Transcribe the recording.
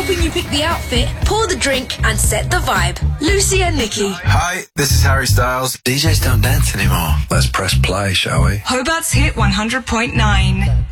helping you pick the outfit, pour the drink and set the vibe. Lucy and Nikki. Hi, this is Harry Styles. DJs don't dance anymore. Let's press play, shall we? Hobart's Hit 100.9.